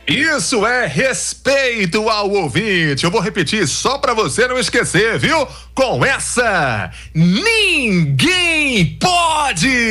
Isso é respeito ao ouvinte. Eu vou repetir só pra você não esquecer, viu? Com essa, ninguém pode!